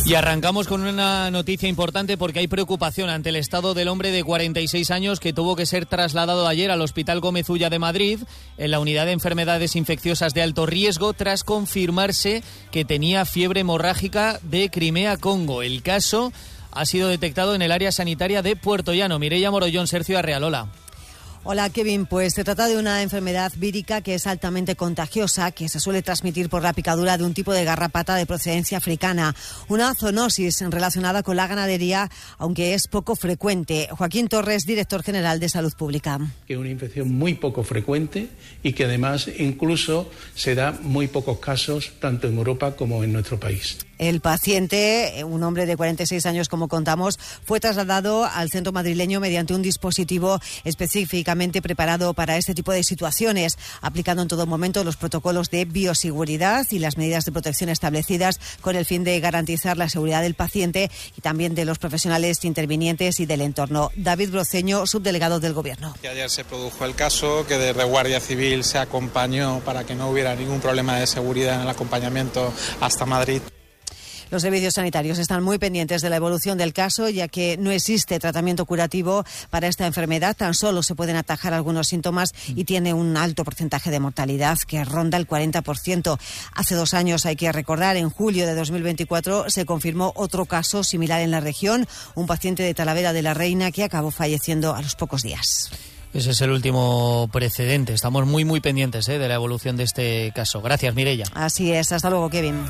Y arrancamos con una noticia importante porque hay preocupación ante el estado del hombre de 46 años que tuvo que ser trasladado ayer al Hospital Gómez Ulla de Madrid en la unidad de enfermedades infecciosas de alto riesgo tras confirmarse que tenía fiebre hemorrágica de Crimea-Congo. El caso ha sido detectado en el área sanitaria de Puerto Llano. Mireia Morollón, Sergio Arrealola. Hola, Kevin. Pues se trata de una enfermedad vírica que es altamente contagiosa, que se suele transmitir por la picadura de un tipo de garrapata de procedencia africana. Una zoonosis relacionada con la ganadería, aunque es poco frecuente. Joaquín Torres, director general de Salud Pública. Que es una infección muy poco frecuente y que además incluso se da muy pocos casos tanto en Europa como en nuestro país. El paciente, un hombre de 46 años como contamos, fue trasladado al centro madrileño mediante un dispositivo específicamente preparado para este tipo de situaciones, aplicando en todo momento los protocolos de bioseguridad y las medidas de protección establecidas con el fin de garantizar la seguridad del paciente y también de los profesionales intervinientes y del entorno. David Broceño, subdelegado del Gobierno. Ayer se produjo el caso que desde Guardia Civil se acompañó para que no hubiera ningún problema de seguridad en el acompañamiento hasta Madrid. Los servicios sanitarios están muy pendientes de la evolución del caso, ya que no existe tratamiento curativo para esta enfermedad. Tan solo se pueden atajar algunos síntomas y tiene un alto porcentaje de mortalidad que ronda el 40%. Hace 2 años, hay que recordar, en julio de 2024 se confirmó otro caso similar en la región, un paciente de Talavera de la Reina que acabó falleciendo a los pocos días. Ese es el último precedente. Estamos muy pendientes de la evolución de este caso. Gracias, Mireia. Así es. Hasta luego, Kevin.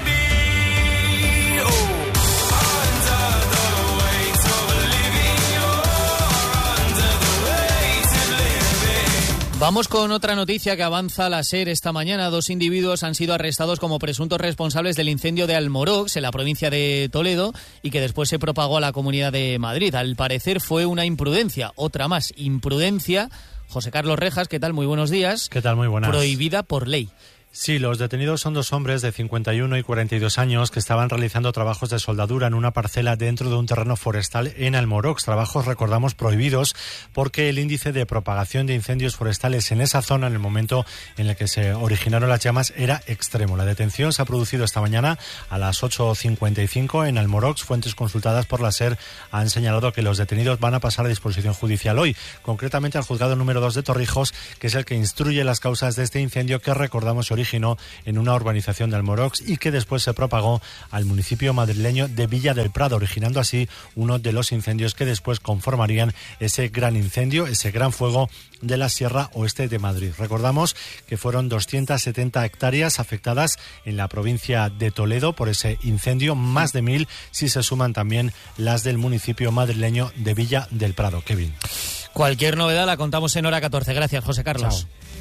Vamos con otra noticia que avanza la SER esta mañana. 2 individuos han sido arrestados como presuntos responsables del incendio de Almorox, en la provincia de Toledo, y que después se propagó a la Comunidad de Madrid. Al parecer fue una imprudencia, otra más, imprudencia. José Carlos Rejas, ¿qué tal? Muy buenos días. ¿Qué tal? Muy buenas. Prohibida por ley. Sí, los detenidos son 2 hombres de 51 y 42 años que estaban realizando trabajos de soldadura en una parcela dentro de un terreno forestal en Almorox. Trabajos, recordamos, prohibidos porque el índice de propagación de incendios forestales en esa zona en el momento en el que se originaron las llamas era extremo. La detención se ha producido esta mañana a las 8:55 en Almorox. Fuentes consultadas por la SER han señalado que los detenidos van a pasar a disposición judicial hoy, concretamente al juzgado número 2 de Torrijos, que es el que instruye las causas de este incendio que, recordamos, se originó en una urbanización de Almorox y que después se propagó al municipio madrileño de Villa del Prado, originando así uno de los incendios que después conformarían ese gran incendio, ese gran fuego de la Sierra Oeste de Madrid. Recordamos que fueron 270 hectáreas afectadas en la provincia de Toledo por ese incendio, más de 1.000 si se suman también las del municipio madrileño de Villa del Prado. Kevin. Cualquier novedad la contamos en Hora 14. Gracias, José Carlos. Chao.